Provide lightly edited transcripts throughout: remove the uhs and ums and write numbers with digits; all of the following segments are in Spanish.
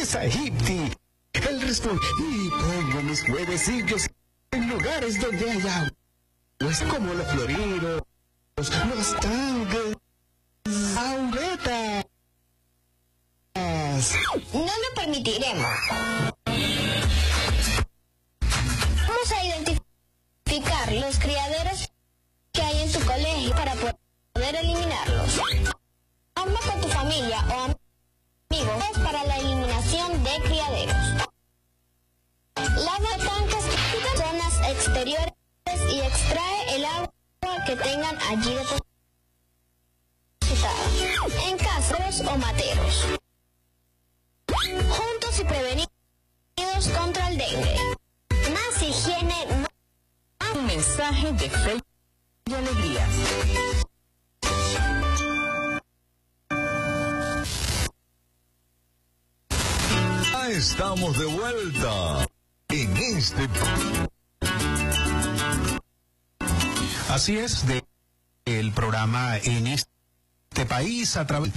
Esa Egipti, el resto, y pongo mis huevecillos en lugares donde hay agua, pues como los floridos, los tanques, auletas. No lo permitiremos. Vamos a identificar los criaderos que hay en tu colegio para poder eliminarlos. Habla con tu familia o amigos para la eliminación de criaderos. Lava tanques y zonas exteriores y extrae el agua que tengan allí depositada en caseros o materos. Juntos y prevenidos contra el dengue. Más higiene, más... Un mensaje de fe y alegría. Ya estamos de vuelta en este... Así es, el programa en este país a través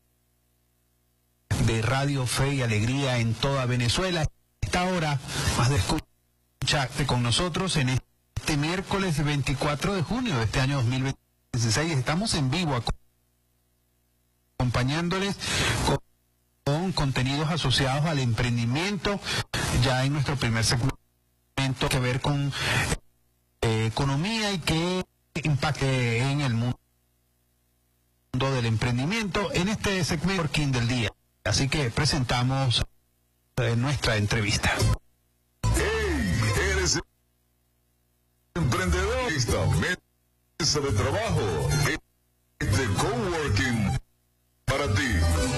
de Radio Fe y Alegría en toda Venezuela. Esta hora más de escucharte con nosotros en este miércoles 24 de junio de este año 2016. Estamos en vivo acompañándoles con contenidos asociados al emprendimiento, ya en nuestro primer segmento que ver con economía y qué impacte en el mundo del emprendimiento en este segmento del día. Así que presentamos nuestra entrevista. ¡Hey! ¿Eres emprendedor? Esta mesa de trabajo, este coworking para ti.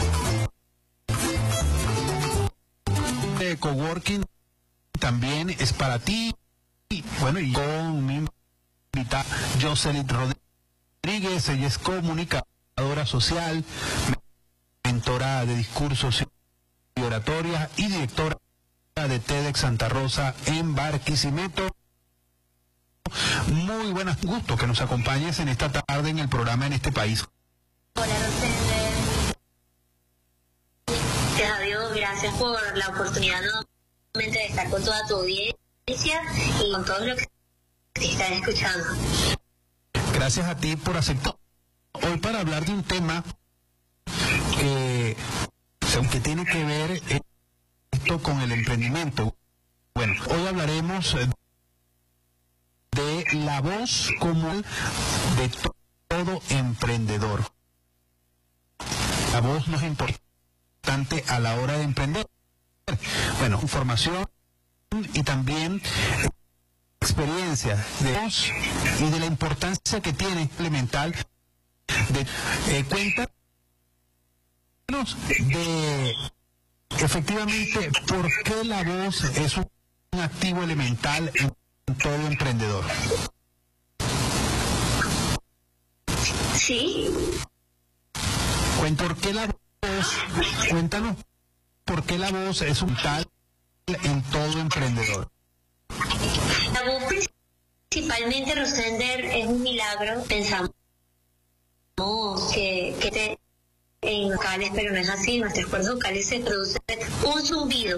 Coworking también es para ti. Bueno, y con mi invitada Jocelyn Rodríguez, ella es comunicadora social, mentora de discursos y oratoria y directora de TEDx Santa Rosa en Barquisimeto. Muy buenas, gusto que nos acompañes en esta tarde en el programa En este país. Hola, Rosender. Gracias a Dios, gracias por la oportunidad nuevamente de estar con toda tu audiencia y con todos los que te están escuchando. Gracias a ti por aceptar hoy para hablar de un tema que tiene que ver esto con el emprendimiento. Bueno, hoy hablaremos de la voz común de todo emprendedor. La voz no es importante a la hora de emprender. Bueno, información y también experiencia de voz y de la importancia que tiene elemental de cuéntanos de efectivamente por qué la voz es un activo elemental en todo emprendedor. Sí. Cuéntanos por qué la voz es un tal en todo emprendedor. La voz principalmente, Rosender, es un milagro. Pensamos que en vocales, pero no es así. Nuestras cuerdas vocales se produce un zumbido.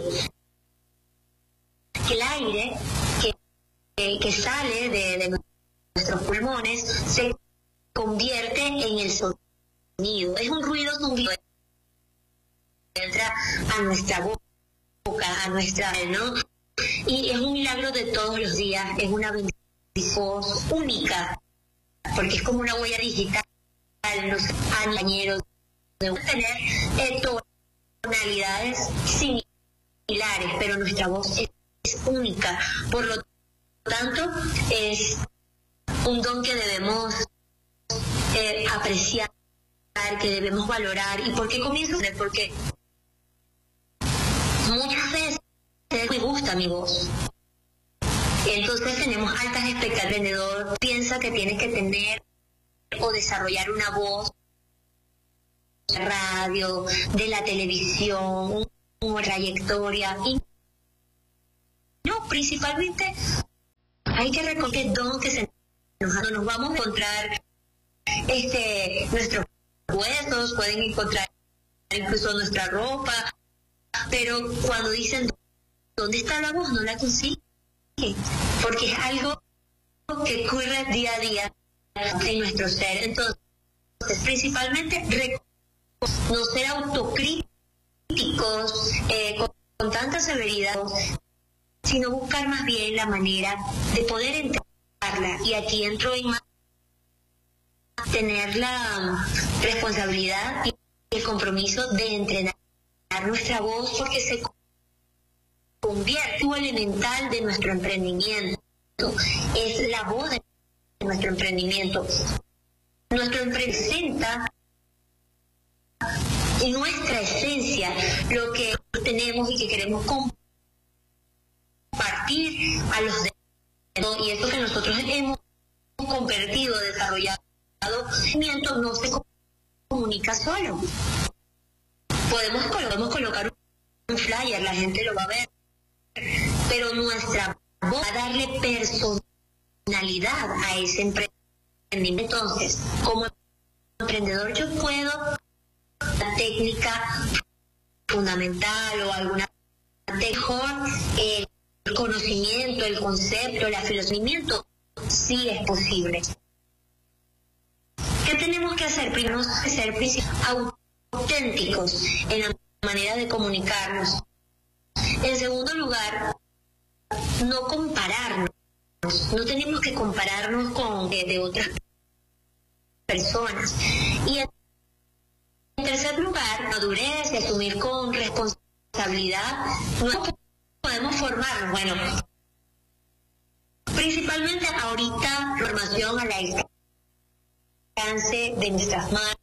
El aire que sale de nuestros pulmones se convierte en el sonido. Es un ruido zumbido. Entra a nuestra boca, a nuestra, ¿no? Y es un milagro de todos los días, es una bendición única, porque es como una huella digital, los compañeros de tener tonalidades similares, pero nuestra voz es única, por lo tanto es un don que debemos apreciar, que debemos valorar. ¿Y por qué comienzo? Porque muchas veces me gusta mi voz. Entonces tenemos altas expectativas. El vendedor piensa que tiene que tener o desarrollar una voz de radio, de la televisión, una trayectoria. Y no, principalmente hay que reconocer el don que nos vamos a encontrar. Nuestros huesos, pueden encontrar incluso nuestra ropa, pero cuando dicen ¿dónde está la voz? No la consiguen, porque es algo que ocurre día a día en nuestro ser. Entonces, principalmente no ser autocríticos con tanta severidad, sino buscar más bien la manera de poder entenderla. Y aquí entro en más tener la responsabilidad y el compromiso de entrenar nuestra voz, porque se convierte en lo elemental de nuestro emprendimiento. Es la voz de nuestro emprendimiento. Nuestro emprendimiento en nuestra esencia, lo que tenemos y que queremos compartir a los demás, y eso que nosotros hemos convertido, desarrollado, no se comunica solo. Podemos colocar un flyer, la gente lo va a ver, pero nuestra voz va a darle personalidad a ese emprendimiento. Entonces, como emprendedor, yo puedo la técnica fundamental o alguna mejor, el conocimiento, el concepto, el filosofía, sí es posible. ¿Qué tenemos que hacer? Primero, ser auténticos en la manera de comunicarnos. En segundo lugar, no compararnos. No tenemos que compararnos con de otras personas. Y en tercer lugar, madurez y asumir con responsabilidad. No podemos formarnos. Bueno, principalmente ahorita, formación a la alcance de nuestras manos,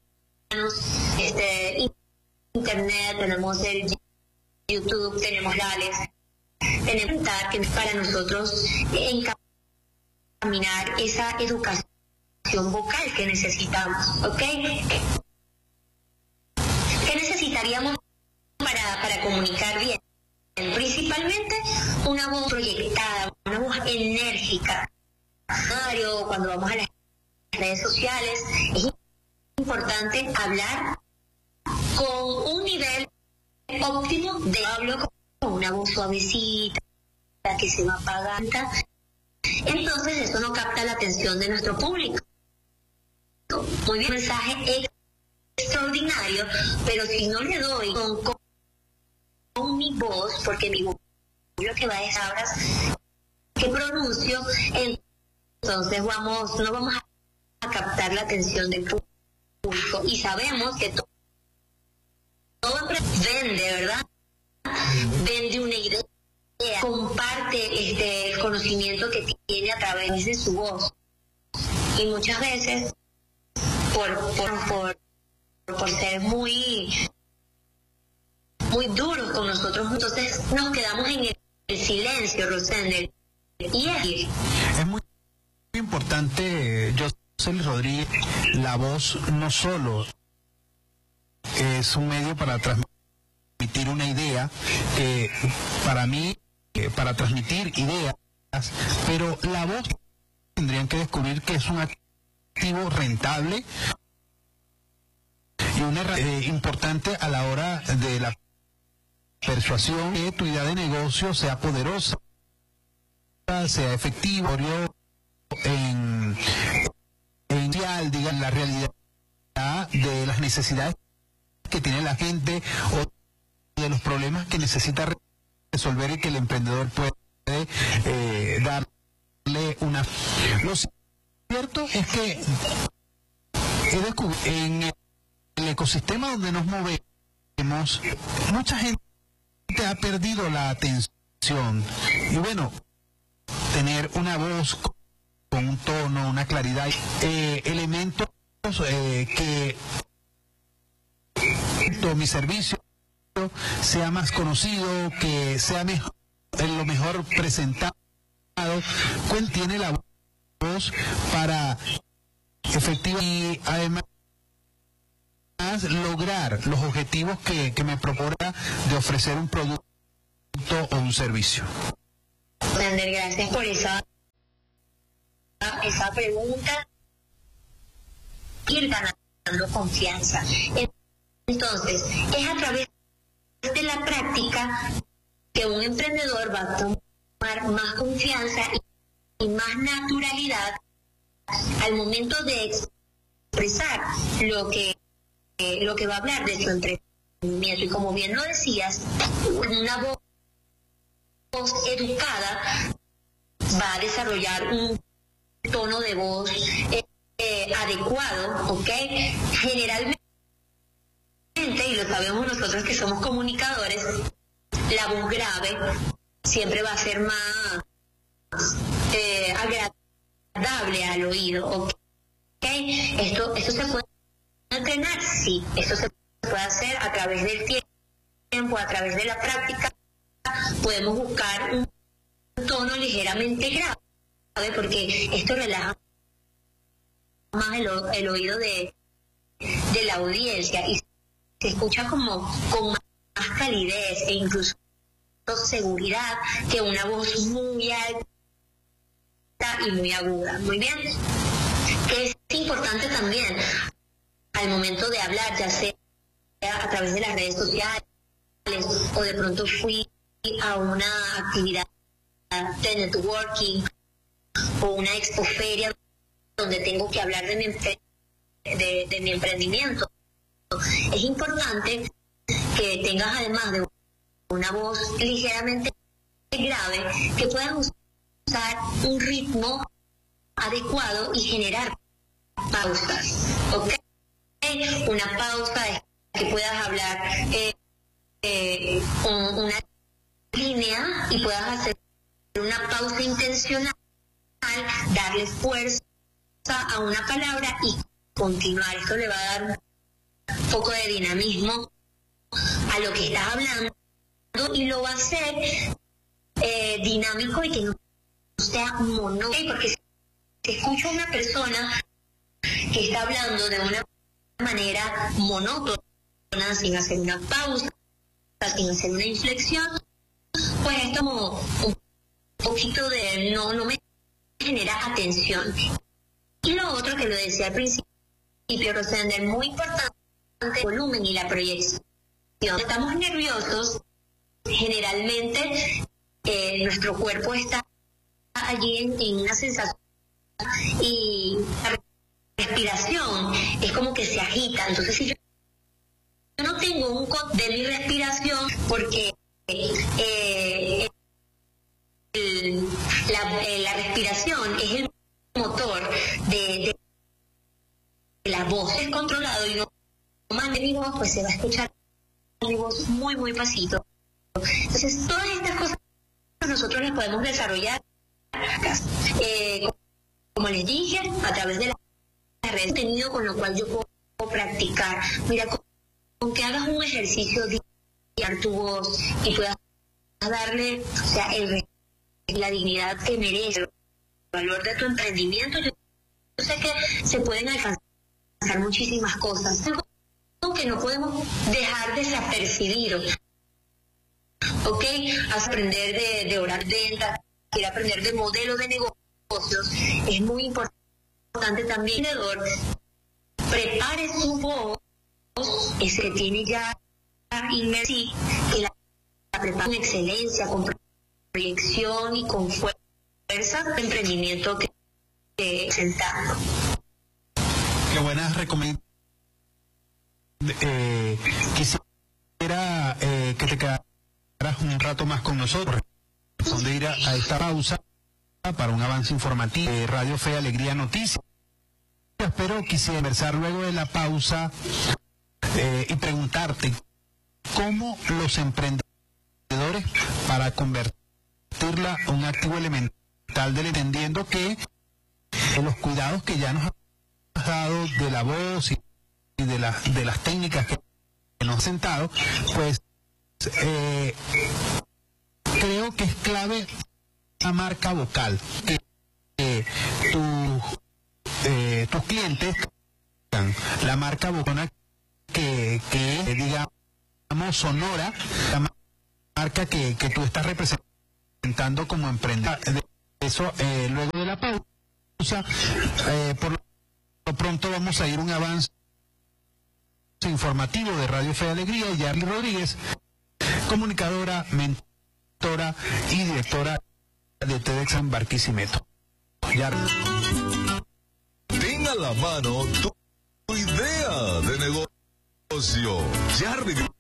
internet, tenemos el YouTube, tenemos Lales, tenemos que para nosotros encaminar esa educación vocal que necesitamos, ¿ok? ¿Qué necesitaríamos para comunicar bien? Principalmente una voz proyectada, una voz enérgica. Cuando vamos a las redes sociales, es importante hablar con un nivel óptimo de hablo con una voz suavecita, que se va apagando. Entonces eso no capta la atención de nuestro público. Muy bien, mensaje extraordinario, pero si no le doy con mi voz, porque mi voz lo que va a decir palabras que pronuncio, entonces no vamos a captar la atención del público. Y sabemos que todo vende, ¿verdad? Vende una idea, comparte el conocimiento que tiene a través de su voz. Y muchas veces, por ser muy duros con nosotros, entonces nos quedamos en el silencio, Rosender. Y es muy importante, Josely Rodríguez, la voz no solo es un medio para transmitir una idea, para mí, para transmitir ideas, pero la voz tendrían que descubrir que es un activo rentable y una importante a la hora de la persuasión, que tu idea de negocio sea poderosa, sea efectiva, en la realidad de las necesidades que tiene la gente o de los problemas que necesita resolver y que el emprendedor puede darle una... Lo cierto es que he descubierto en el ecosistema donde nos movemos, mucha gente ha perdido la atención. Y bueno, tener una voz con un tono, una claridad, elementos que mi servicio sea más conocido, que sea lo mejor presentado. ¿Cuál tiene la voz para efectivamente y además lograr los objetivos que me proponga de ofrecer un producto o un servicio? Sander, gracias por esa pregunta. Ir ganando confianza. Entonces, es a través de la la práctica que un emprendedor va a tomar más confianza y más naturalidad al momento de expresar lo que va a hablar de su emprendimiento. Y como bien lo decías, una voz educada va a desarrollar un tono de voz adecuado, ¿ok? Generalmente, y lo sabemos nosotros que somos comunicadores, la voz grave siempre va a ser más agradable al oído, ¿ok? Esto se puede entrenar, sí, esto se puede hacer a través del tiempo, a través de la práctica. Podemos buscar un tono ligeramente grave porque esto relaja más el oído de la audiencia y se escucha como con más calidez e incluso seguridad que una voz muy alta y muy aguda. Muy bien, que es importante también al momento de hablar, ya sea a través de las redes sociales o de pronto fui a una actividad de networking o una expoferia donde tengo que hablar de mi emprendimiento. Es importante que tengas, además de una voz ligeramente grave, que puedas usar un ritmo adecuado y generar pausas, ¿ok? Una pausa es que puedas hablar una línea y puedas hacer una pausa intencional, darle fuerza a una palabra y continuar. Esto le va a dar un poco de dinamismo a lo que estás hablando y lo va a hacer dinámico y que no sea monótono, porque si escucho a una persona que está hablando de una manera monótona, sin hacer una pausa, sin hacer una inflexión, pues esto como un poquito de no me genera atención. Y lo otro que lo decía al principio, Rosender, muy importante, el volumen y la proyección. Estamos nerviosos, generalmente nuestro cuerpo está allí en una sensación y la respiración es como que se agita. Entonces, si yo no tengo un control de mi respiración, porque la respiración es el motor de la voz, es controlado y no mande mi voz, pues se va a escuchar mi voz muy, muy pasito. Entonces, todas estas cosas nosotros las podemos desarrollar, como les dije, a través de las redes, contenido con lo cual yo puedo practicar. Mira, con que hagas un ejercicio de guiar tu voz y puedas darle, o sea, la dignidad que merece, el valor de tu emprendimiento. Yo sé que se pueden alcanzar muchísimas cosas, algo que no podemos dejar desapercibido. ¿Ok? Has aprender de orar ventas, quiere aprender de modelo de negocios. Es muy importante también que el vendedor prepare su voz, ese que tiene ya inmersivo, que la prepara con excelencia, con proyección y con fuerza de emprendimiento que presentando. Qué buenas recomendaciones. Quisiera que te quedaras un rato más con nosotros, donde ir a esta pausa para un avance informativo de Radio Fe y Alegría Noticias. Pero quisiera conversar luego de la pausa y preguntarte cómo los emprendedores, para convertirla a un activo elemental del entendiendo que los cuidados que ya nos has dado de la voz y de las técnicas que nos has sentado, pues creo que es clave la marca vocal, que tus clientes, la marca vocal que digamos sonora, la marca que tú estás representando como emprendedor. Eso luego de la pausa, por lo pronto vamos a ir a un avance informativo de Radio Fe y Alegría y Yarly Rodríguez comunicadora, mentora y directora de TEDx en Barquisimeto. Ten a la mano tu idea de negocio. Ya regresamos.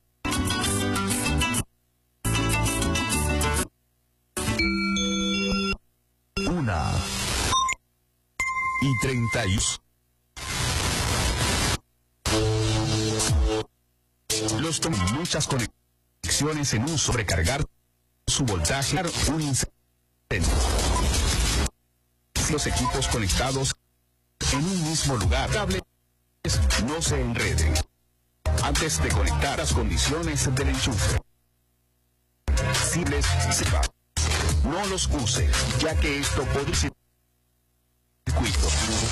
1:31. Los toman muchas conexiones en un sobrecargar su voltaje, un incendio. Los equipos conectados en un mismo lugar, cables no se enreden. Antes de conectar las condiciones del enchufe, simples, no los use, ya que esto puede ser circuito.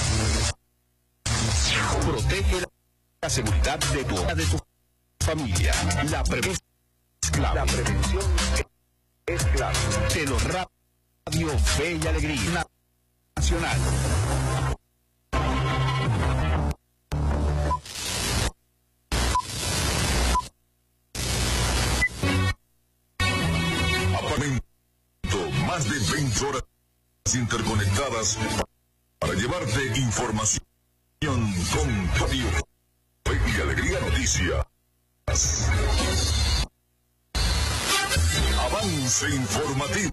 Protege la seguridad de tu familia. La prevención es clave. La prevención es clave. Te lo Radio Fe y Alegría Nacional. Más de 20 horas interconectadas para llevarte información con Radio Fe y Alegría Noticias. Avance informativo.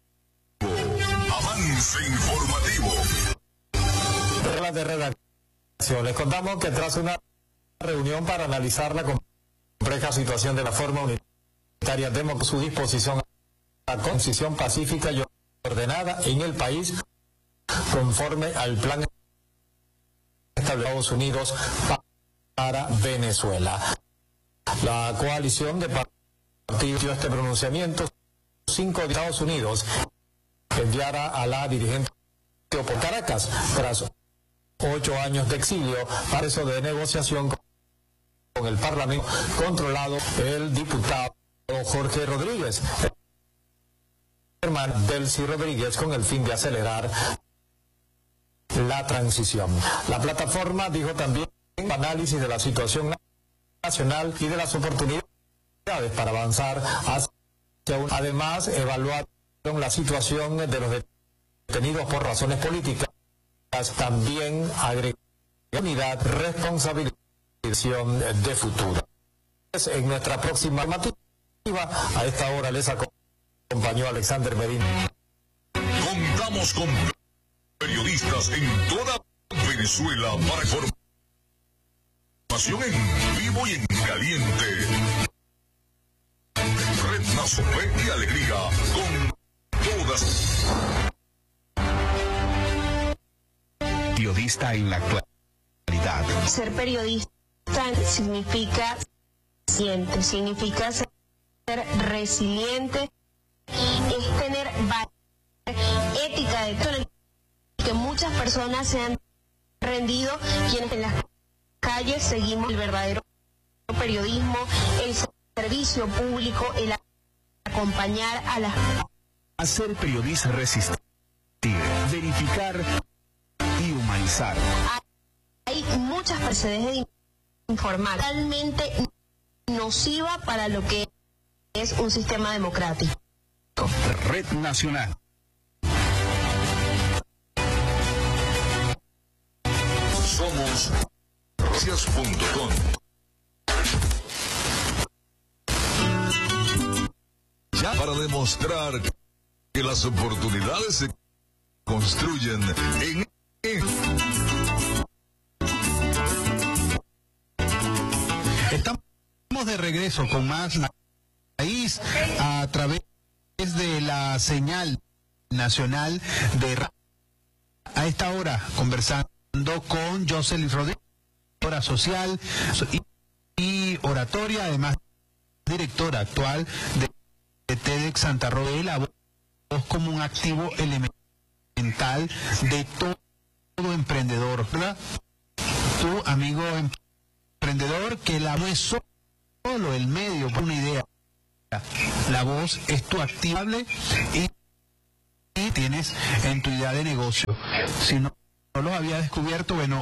Avance informativo. Reglas de redacción. Les contamos que tras una reunión para analizar la compleja situación de la forma unitaria, demos su disposición a la transición pacífica y ordenada en el país conforme al plan establecido de Estados Unidos para Venezuela. La coalición de partidos dio este pronunciamiento 5 de Estados Unidos enviara a la dirigente por Caracas tras 8 años de exilio para eso de negociación con el Parlamento controlado el diputado Jorge Rodríguez, hermano Delcy Rodríguez, con el fin de acelerar la transición. La plataforma dijo también análisis de la situación nacional y de las oportunidades para avanzar hacia un... Además, evaluaron la situación de los detenidos por razones políticas. También agregó unidad, responsabilización de futuro. En nuestra próxima informativa, a esta hora les acompañó Alexander Medina. Contamos con periodistas en toda Venezuela para información en vivo y en caliente. Red Nacional y Alegría con todas. Periodista en la actualidad. Ser periodista significa ser resiliente, es tener ética de todo, que muchas personas se han rendido, quienes en las calles seguimos el verdadero periodismo, el servicio público, el acompañar a las... Hacer periodismo, resistir, verificar y humanizar. Hay muchas personas que se dejan de informar, realmente nociva para lo que es un sistema democrático. Red Nacional. Somos noticias.com. Ya para demostrar que las oportunidades se construyen en... Estamos de regreso con más país a través de la señal nacional de... A esta hora conversando con Jocelyn Rodríguez, directora social y oratoria, además directora actual de TEDx Santa Rosa, la voz como un activo elemental de todo emprendedor, ¿verdad? Tu amigo emprendedor, que la voz es solo el medio por una idea. La voz es tu activable y tienes en tu idea de negocio. Si no lo había descubierto, bueno,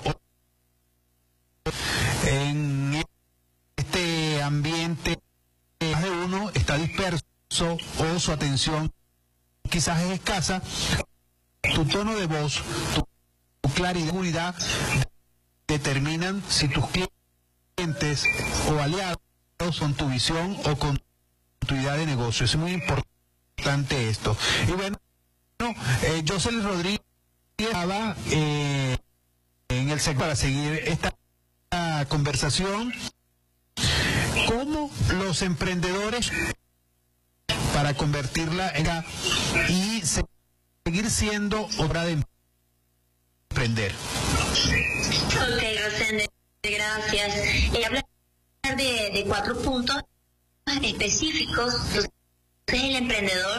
en este ambiente más de uno está disponible disperso o su atención quizás es escasa, tu tono de voz, tu claridad y seguridad determinan si tus clientes o aliados son tu visión o continuidad de negocio. Es muy importante esto. Y bueno, Jocelyn Rodríguez estaba en el sector para seguir esta conversación. ¿Cómo los emprendedores para convertirla en y seguir siendo obra de emprender? Ok, Rosende, gracias. Hablar de 4 puntos específicos, entonces el emprendedor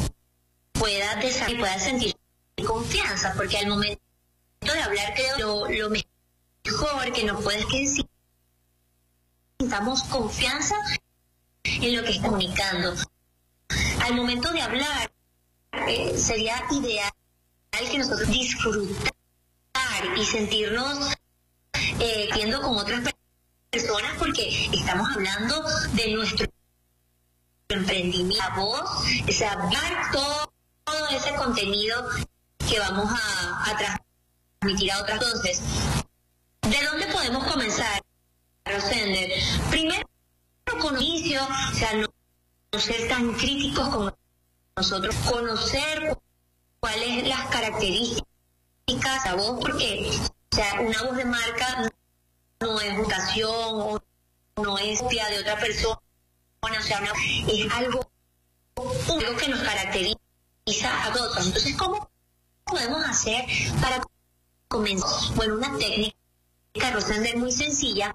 pueda sentir confianza, porque al momento de hablar creo lo mejor que nos puede es que sintamos confianza en lo que está comunicando. Al momento de hablar sería ideal que nosotros disfrutar y sentirnos viendo con otras personas, porque estamos hablando de nuestro emprendimiento, la voz, o sea, dar todo ese contenido que vamos a transmitir a otras. Entonces, ¿de dónde podemos comenzar, Rosender? Primero, con inicio, o sea, no ser tan críticos como nosotros, conocer cuáles las características de la voz, porque, o sea, una voz de marca no es mutación o no es copia de otra persona, o sea, es algo que nos caracteriza a todos. Entonces, ¿cómo podemos hacer para comenzar? Bueno, una técnica, Rosender, muy sencilla,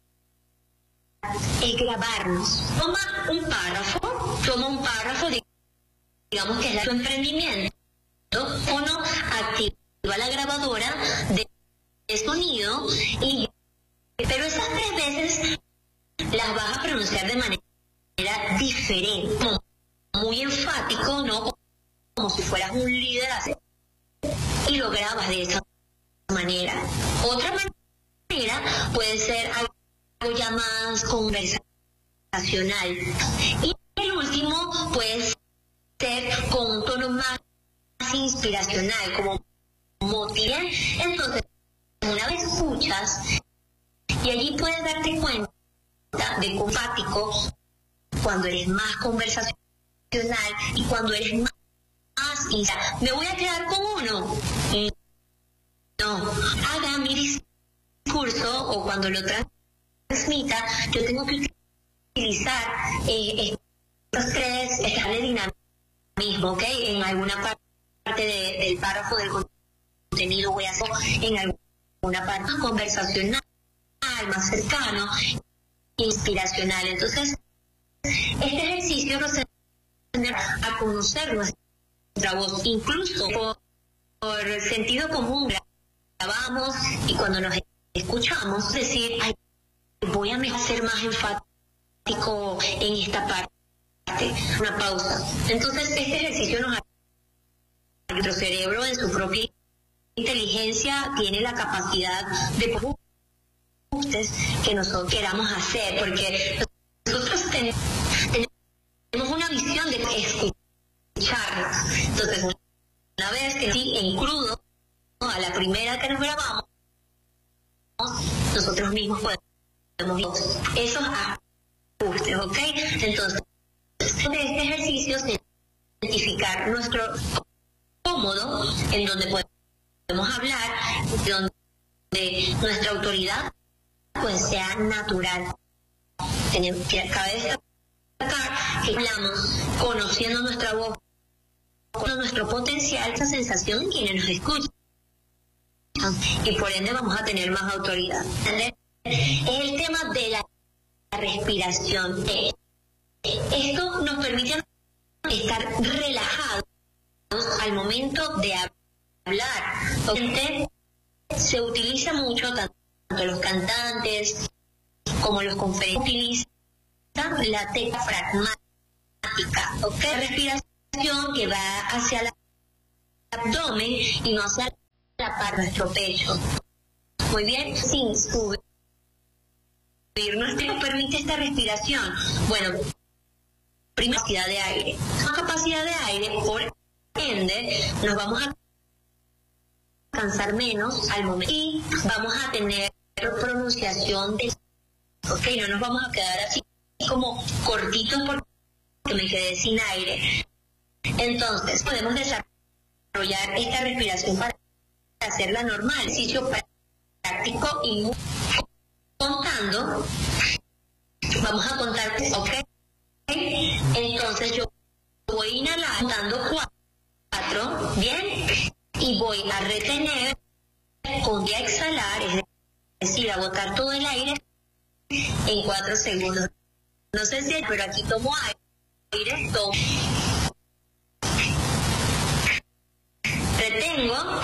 es grabarnos. Toma un párrafo, digamos que es tu emprendimiento. Uno activa la grabadora de sonido, pero esas 3 veces las vas a pronunciar de manera diferente, muy enfático, ¿no? Como si fueras un líder, y lo grabas de esa manera. Otra manera puede ser algo ya más conversacional. Y el último puede ser con un tono más inspiracional, como motivar. Entonces, una vez escuchas, y allí puedes darte cuenta de cómo enfático, cuando eres más conversacional y cuando eres más me voy a quedar con uno. No, haga mi discurso, o cuando lo transmita, yo tengo que utilizar estos 3 estados de dinamismo, ¿ok? En alguna parte del párrafo del contenido voy a hacer en alguna parte conversacional, más cercano, inspiracional. Entonces, este ejercicio nos enseña a conocer nuestra voz, incluso por sentido común. Grabamos y cuando nos escuchamos decir, ay, voy a ser más enfático en esta parte, una pausa. Entonces, este ejercicio nuestro cerebro, en su propia inteligencia, tiene la capacidad de ajustes que nosotros queramos hacer, porque nosotros tenemos una visión de escucharnos. Entonces, una vez que sí, en crudo, ¿no? A la primera que nos grabamos, nosotros mismos podemos esos ajustes, ¿ok? Entonces, este ejercicio es identificar nuestro cómodo, en donde podemos hablar, donde nuestra autoridad pues sea natural. Cabe destacar que hablamos conociendo nuestra voz, con nuestro potencial, esa sensación en quienes nos escuchan, y por ende vamos a tener más autoridad. El tema de la respiración, esto nos permite estar relajados al momento de hablar. Se utiliza mucho, tanto los cantantes como los conferencistas, utilizan la técnica diafragmática, ¿ok? Respiración que va hacia el abdomen y no hacia la parte de nuestro pecho. Muy bien, sin subir. ¿Nos permite esta respiración? Bueno, primera capacidad de aire. Con capacidad de aire, por ende, nos vamos a cansar menos al momento y vamos a tener pronunciación de... Ok, no nos vamos a quedar así como cortitos porque me quedé sin aire. Entonces, podemos desarrollar esta respiración para hacerla normal, ejercicio práctico y contando. Vamos a contar, ok. Entonces yo voy a inhalar contando 4, bien, y voy a retener, voy a exhalar, es decir, a botar todo el aire en 4 segundos. No sé si, pero aquí tomo aire, tomo, retengo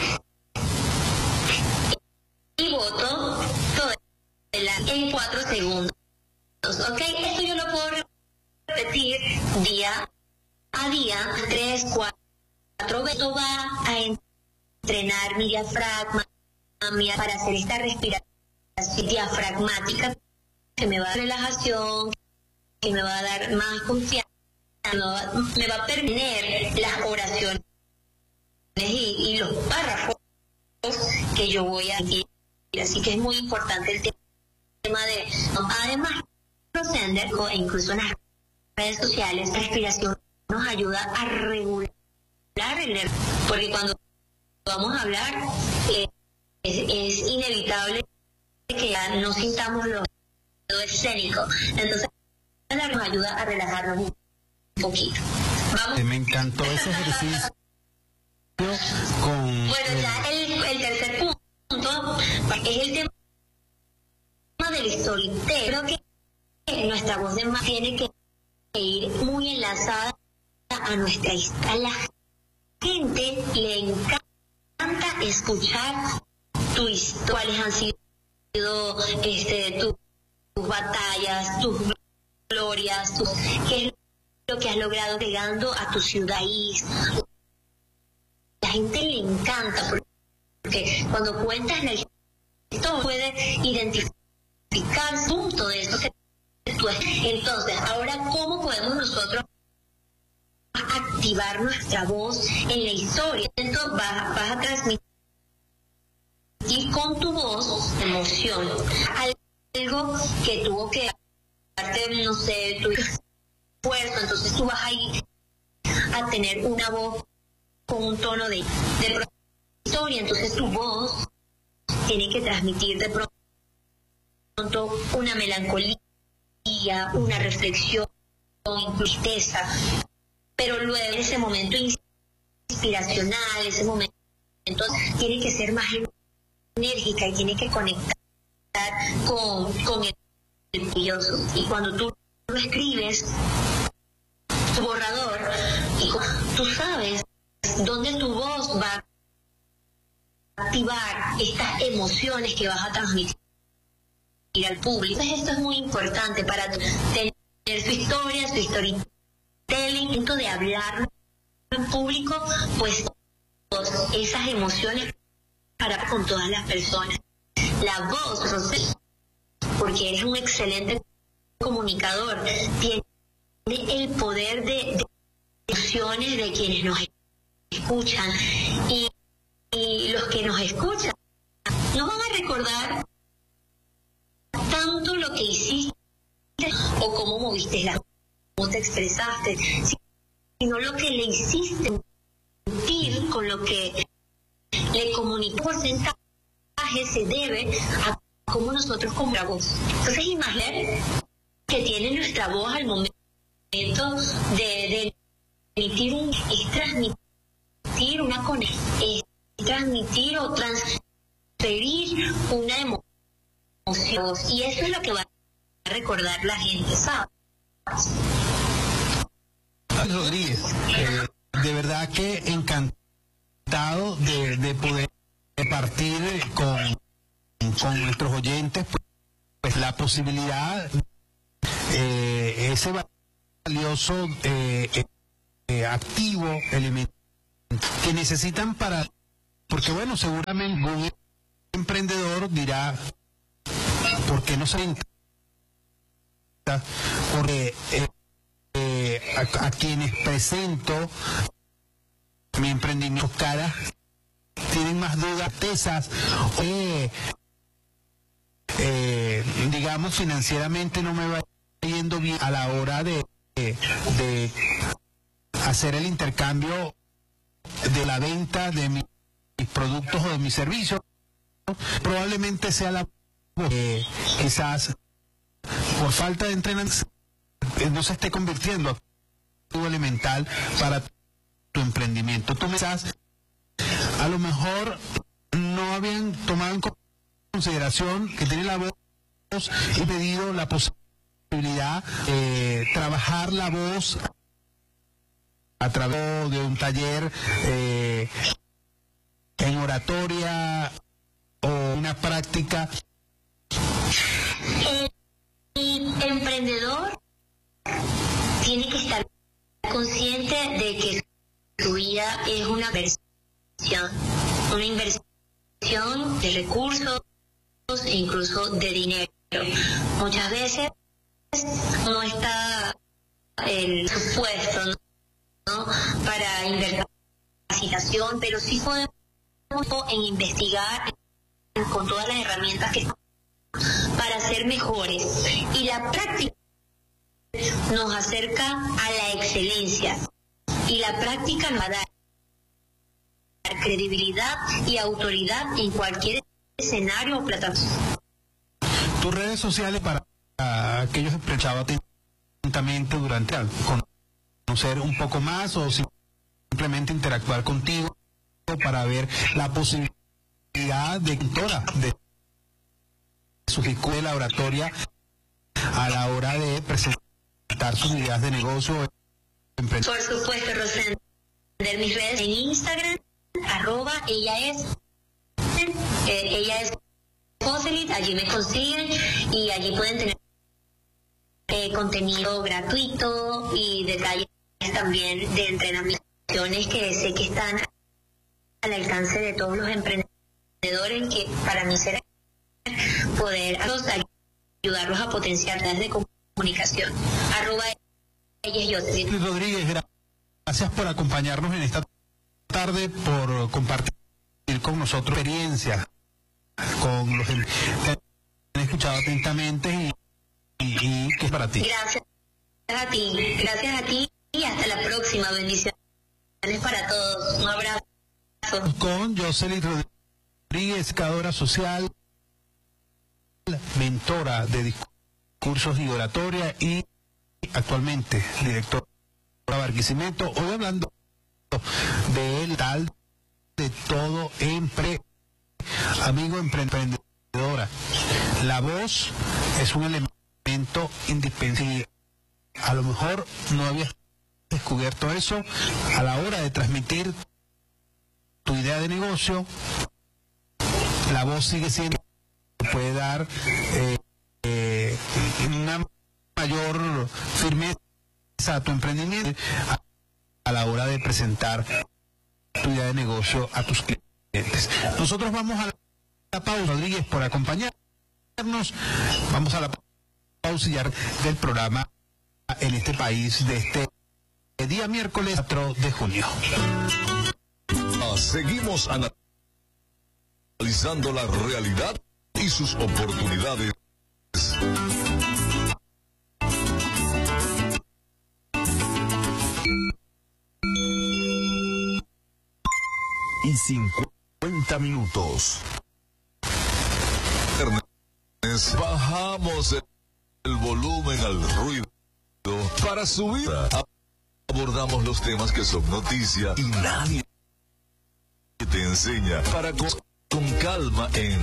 y boto todo el aire en 4 segundos. Ok, esto yo lo puedo repetir día a día, 3, 4 veces. Esto va a entrenar mi diafragma para hacer esta respiración diafragmática que me va a dar relajación, que me va a dar más confianza, me va a permitir las oraciones y los párrafos que yo voy a decir. Así que es muy importante el tema de... Además, Sender, o incluso en las redes sociales, la respiración nos ayuda a regular el nervio, porque cuando vamos a hablar es inevitable que ya no sintamos lo escénico. Entonces nos ayuda a relajarnos un poquito. ¿Vamos? Me encantó ese ejercicio con... Bueno, ya el tercer punto es el tema del storytelling. Creo que nuestra voz de más tiene que ir muy enlazada a nuestra historia. A la gente le encanta escuchar tu historia, cuáles han sido tus batallas, tus glorias, qué es lo que has logrado llegando a tu ciudad. La gente le encanta porque cuando cuentas la historia puede identificar el punto de eso que tú es. Entonces, ahora, ¿cómo podemos nosotros activar nuestra voz en la historia? Entonces, vas a transmitir con tu voz emoción, algo que tuvo que darte, no sé, tu esfuerzo. Entonces tú vas a ir a tener una voz con un tono de historia. Entonces tu voz tiene que transmitir de pronto una melancolía, una reflexión, tristeza, pero luego ese momento inspiracional, ese momento tiene que ser más enérgica y tiene que conectar con el brilloso. Y cuando tú lo escribes, tu borrador, tú sabes dónde tu voz va a activar estas emociones que vas a transmitir al público. Entonces esto es muy importante para tener su historia, su storytelling, de hablar en público, pues esas emociones para con todas las personas. La voz, Rosé, porque eres un excelente comunicador, tiene el poder de emociones de quienes nos escuchan, y los que nos escuchan no van a recordar tanto lo que hiciste o cómo moviste la voz, cómo te expresaste, sino lo que le hiciste sentir con lo que le comunicó. Porcentaje se debe a cómo nosotros con la voz. Entonces imagínate que tiene nuestra voz al momento de emitir es transmitir una conexión, es transmitir o transferir una emoción, y eso es lo que va a recordar la gente, ¿sabes? Rodríguez, de verdad que encantado de poder partir con nuestros oyentes pues la posibilidad, ese valioso activo elemento que necesitan para, porque bueno, seguramente un emprendedor dirá, ¿por qué no se intenta? Porque a quienes presento mi emprendimiento caras tienen más dudas, certezas, digamos financieramente no me va yendo bien a la hora de hacer el intercambio de la venta de mis productos o de mis servicios. Probablemente sea la quizás por falta de entrenamiento no se esté convirtiendo en algo elemental para tu emprendimiento. Tú me estás, a lo mejor no habían tomado en consideración que tiene la voz y pedido la posibilidad de trabajar la voz a través de un taller en oratoria o una práctica. El emprendedor tiene que estar consciente de que su vida es una inversión de recursos e incluso de dinero. Muchas veces no está el supuesto, ¿no?, para invertir en capacitación, pero sí podemos en investigar con todas las herramientas que para ser mejores, y la práctica nos acerca a la excelencia, y la práctica nos va a dar credibilidad y autoridad en cualquier escenario o plataforma. Tus redes sociales para aquellos que escuchaban atentamente durante conocer un poco más o simplemente interactuar contigo para ver la posibilidad de su discurso de la oratoria a la hora de presentar sus ideas de negocio. Por supuesto, Rosenda, mis redes en Instagram, ella es Joselit, allí me consiguen y allí pueden tener contenido gratuito y detalles también de entrenamientos que sé que están al alcance de todos los emprendedores, que para mí será poder ayudarlos a potenciar las de comunicación. Ella es Joselit Rodríguez, gracias por acompañarnos en esta tarde, por compartir con nosotros experiencias con los que han escuchado atentamente y que es para ti. Gracias a ti y hasta la próxima. Bendiciones para todos. Un abrazo. Con Joselit Rodríguez, educadora social, mentora de discursos y oratoria y actualmente directora de Barquisimeto. Hoy hablando del tal de todo amigo emprendedora. La voz es un elemento indispensable. A lo mejor no habías descubierto eso a la hora de transmitir tu idea de negocio. La voz sigue siendo, puede dar una mayor firmeza a tu emprendimiento a la hora de presentar tu idea de negocio a tus clientes. Nosotros vamos a la pausa, Rodríguez, por acompañarnos. Vamos a la pausa del programa en este país de este día miércoles 4 de junio. Seguimos analizando la realidad y sus oportunidades. Y 50 minutos. Bajamos el volumen al ruido para subir. Abordamos los temas que son noticia y nadie te enseña para con calma en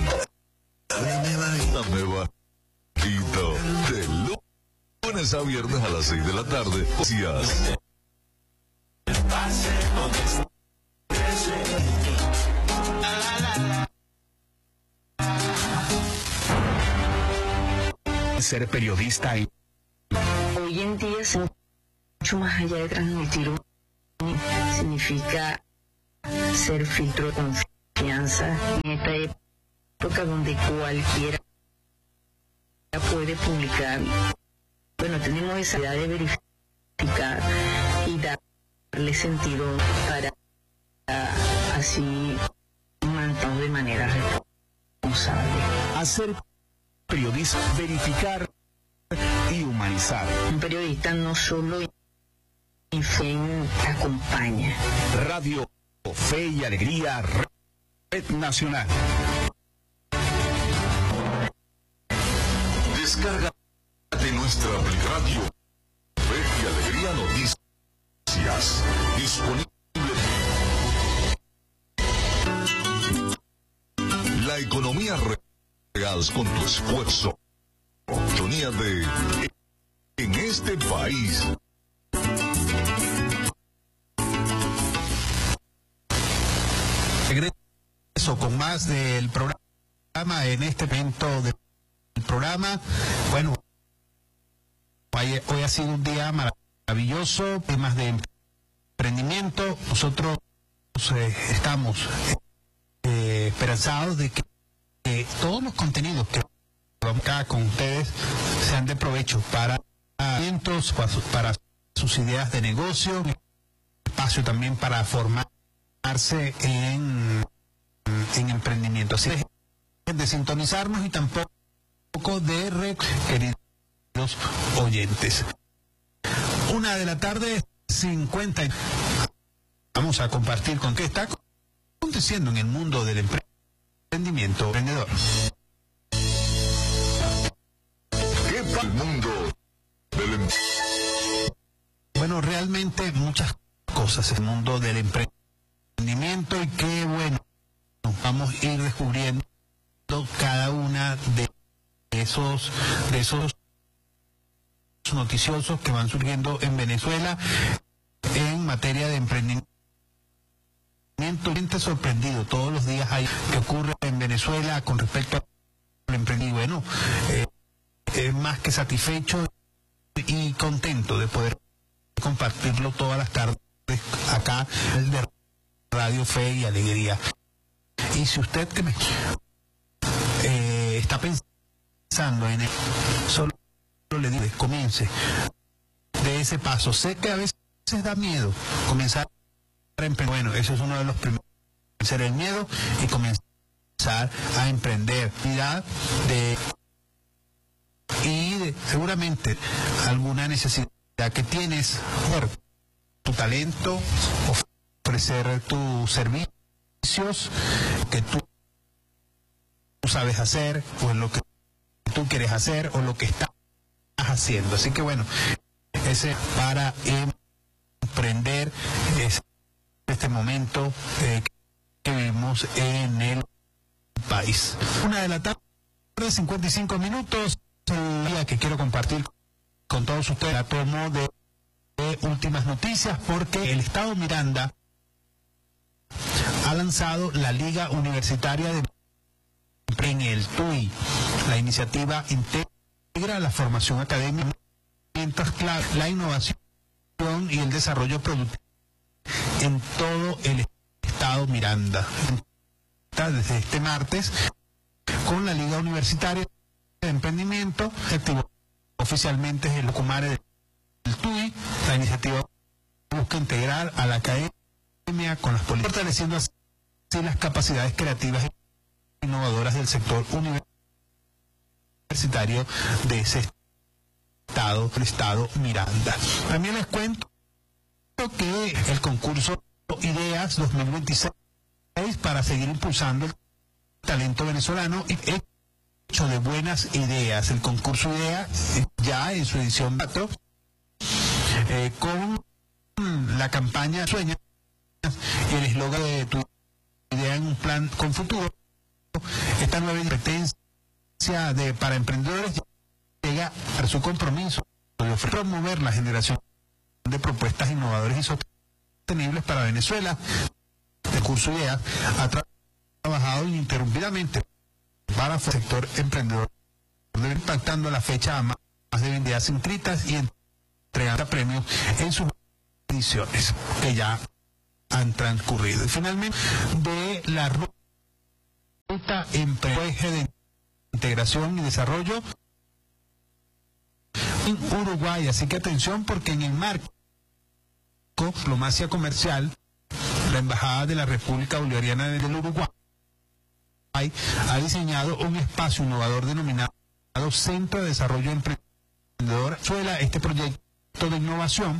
Dame Bajito, de lunes a viernes a las 6 de la tarde. Gracias. Ser periodista y hoy en día es mucho más allá de transmitir significa ser filtro de confianza en esta época donde cualquiera puede publicar. Bueno, tenemos esa idea de verificar darle sentido para así mantener de manera responsable. Hacer periodismo, verificar y humanizar. Un periodista no solo acompaña. Radio Fe y Alegría, Red Nacional. Descarga de nuestra Radio Fe y Alegría Noticias. Disponible. La economía real con tu esfuerzo. Sintonía de En este país. Regreso con más del programa en este evento del programa. Bueno, hoy ha sido un día maravilloso, temas de emprendimiento. Nosotros estamos esperanzados de que todos los contenidos que vamos acá con ustedes sean de provecho para sus ideas de negocio, espacio también para formarse en emprendimiento. Así de sintonizarnos y tampoco de queridos oyentes. 1:50 PM. Vamos a compartir con qué está aconteciendo en el mundo del emprendimiento emprendedor. ¿Qué pasa en el mundo del Bueno, realmente muchas cosas en el mundo del emprendimiento y qué bueno, vamos a ir descubriendo cada una de esos noticiosos que van surgiendo en Venezuela en materia de emprendimiento. Gente sorprendido todos los días hay que ocurre en Venezuela con respecto al emprendimiento. Bueno, más que satisfecho y contento de poder compartirlo todas las tardes acá en de Radio Fe y Alegría. Y si usted que me está pensando en él, solo le digo, comience de ese paso. Sé que a veces da miedo comenzar a emprender. Bueno, eso es uno de los primeros, vencer el miedo y comenzar a emprender. Seguramente alguna necesidad que tienes, tu talento, ofrecer tus servicios que tú sabes hacer, o en lo que tú quieres hacer, o lo que estás haciendo. Así que bueno, ese para emprender es este momento que vivimos en el país. 1:55 PM. El día que quiero compartir con todos ustedes la tomo de últimas noticias, porque el Estado Miranda ha lanzado la Liga Universitaria en el TUI. La iniciativa integra la formación académica, mientras la innovación y el desarrollo productivo en todo el Estado Miranda. Desde este martes, con la Liga Universitaria de Emprendimiento, se activó oficialmente el Locumare del TUI. La iniciativa busca integrar a la academia con las políticas, fortaleciendo así las capacidades creativas e innovadoras del sector universitario de ese estado Miranda. También les cuento que el concurso Ideas 2026 para seguir impulsando el talento venezolano y hecho de buenas ideas. El concurso Ideas ya en su edición 4 con la campaña Sueña y el eslogan de tu idea en un plan con futuro. Esta nueva competencia para emprendedores llega a su compromiso de promover la generación de propuestas innovadoras y sostenibles para Venezuela. El curso IDEA ha trabajado ininterrumpidamente para el sector emprendedor, impactando a la fecha a más de 20 ideas inscritas y entregando premios en sus ediciones que ya han transcurrido. Y finalmente, de la ruta eje de integración y desarrollo en Uruguay. Así que atención, porque en el marco diplomacia comercial, la Embajada de la República Bolivariana del Uruguay ha diseñado un espacio innovador denominado Centro de Desarrollo Emprendedor. Este proyecto de innovación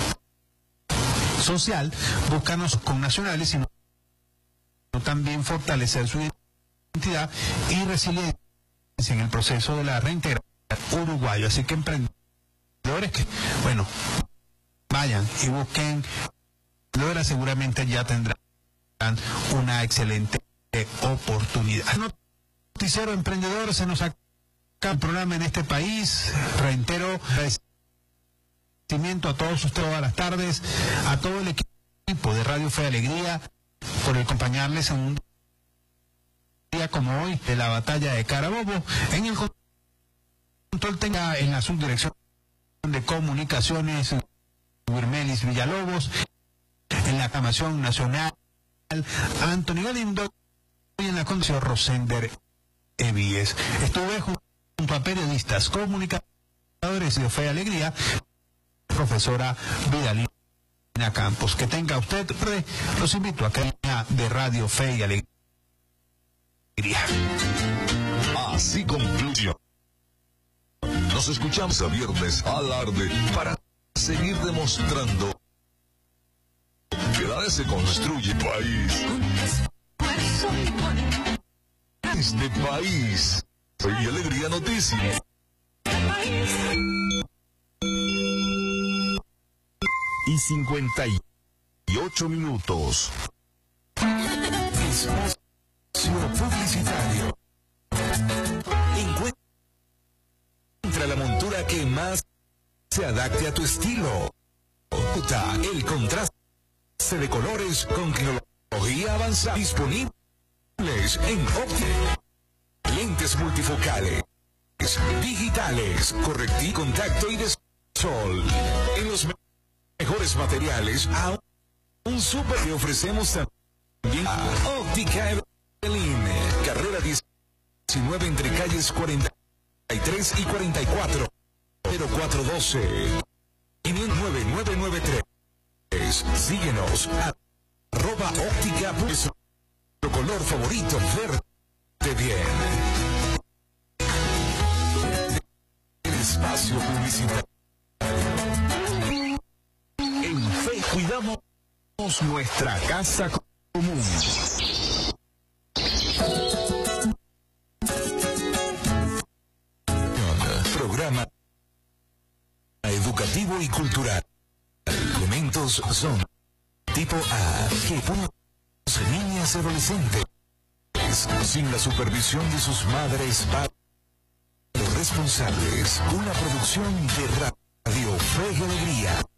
social busca no solo con nacionales, sino también fortalecer su identidad y resiliencia en el proceso de la reintegración uruguayo. Así que emprendedores que, bueno, vayan y busquen, seguramente ya tendrán una excelente oportunidad. Noticiero Emprendedor, se nos acaba el programa en este país. Reitero agradecimiento a todos ustedes todas las tardes, a todo el equipo de Radio Fe y Alegría por acompañarles en un día como hoy de la batalla de Carabobo. En el control tenga en la subdirección de comunicaciones Wirmelis Villalobos, en la aclamación nacional Antonio Galindo y en la conducción Rosender Evíes. Estuve junto a periodistas, comunicadores de Fe y Alegría, profesora Vidalina Campos. Que tenga usted, los invito a que de Radio Fe y Alegría. Así concluye. Nos escuchamos a viernes alarde para seguir demostrando que la se construye país. Este país. Fe y Alegría Noticias. Y 58 minutos. Espacio publicitario. Encuentra la montura que más se adapte a tu estilo. El contraste de colores con tecnología avanzada. Disponibles en Optic. Lentes multifocales, digitales, correctivo, contacto y de sol. En los mejores materiales a un super que ofrecemos también a Óptica Evelyn, carrera 19 entre calles 43 y 44, 0412 y 9993. Síguenos a @óptica, nuestro color favorito, verte bien. El espacio publicitario. En Fe cuidamos nuestra casa común. Programa educativo y cultural. Elementos son tipo A, que pueden ser niñas y adolescentes, sin la supervisión de sus madres, padres, responsables. Una producción de Radio Fe y Alegría.